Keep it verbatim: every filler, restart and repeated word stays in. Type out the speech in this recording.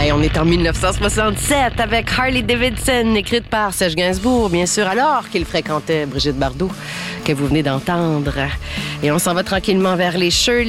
Hey, on est en dix-neuf cent soixante-sept avec Harley Davidson, écrite par Serge Gainsbourg, bien sûr, alors qu'il fréquentait Brigitte Bardot, que vous venez d'entendre. Et on s'en va tranquillement vers les Shirley.